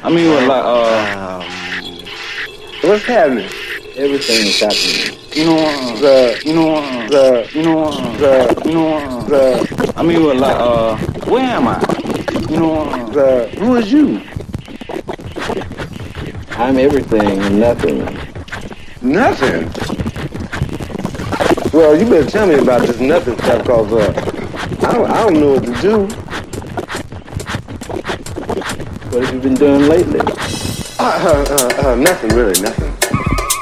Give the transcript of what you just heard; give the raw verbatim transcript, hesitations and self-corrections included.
I mean, what, like, uh... Um, what's happening? Everything is happening. You know, uh, the, you know, uh, the, you know, uh, the, you know, uh, the... I mean, what, like, uh... Where am I? You know, uh, the... Who is you? I'm everything and nothing. Nothing? Well, you better tell me about this nothing stuff, cause, uh, I don't, I don't know what to do. What have you been doing lately? Uh, uh, uh, uh nothing, really, nothing.